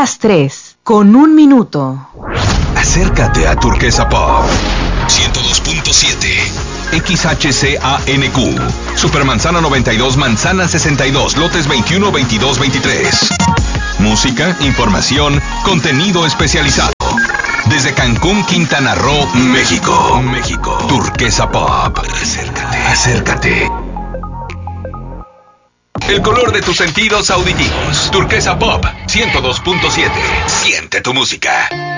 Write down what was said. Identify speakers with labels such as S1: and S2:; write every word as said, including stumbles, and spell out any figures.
S1: las tres, con un minuto.
S2: Acércate a Turquesa Pop ciento dos punto siete X H C A N Q Supermanzana noventa y dos, Manzana sesenta y dos, lotes veintiuno, veintidós, veintitrés. Música, información, contenido especializado. Desde Cancún, Quintana Roo, México. México. Turquesa Pop. Acércate. Acércate. El color de tus sentidos auditivos. Turquesa Pop ciento dos punto siete. Siente tu música.